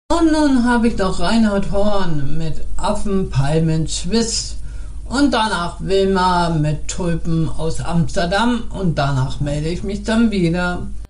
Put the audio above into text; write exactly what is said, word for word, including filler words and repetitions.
Und nun habe ich noch Reinhard Horn mit Affenpalmen Swiss und danach Wilma mit Tulpen aus Amsterdam und danach melde ich mich dann wieder.